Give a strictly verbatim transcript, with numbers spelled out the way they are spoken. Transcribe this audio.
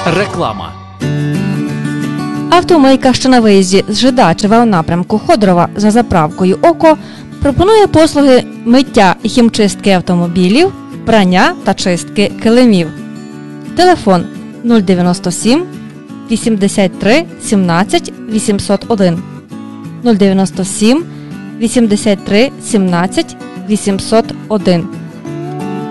Реклама. Автомийка, що на виїзді з Жидачева у напрямку Ходорова за заправкою «Око», пропонує послуги миття і хімчистки автомобілів, прання та чистки килимів. Телефон нуль дев'яносто сім вісімдесят три сімнадцять вісімсот один, нуль дев'яносто сім вісімдесят три сімнадцять вісімсот один.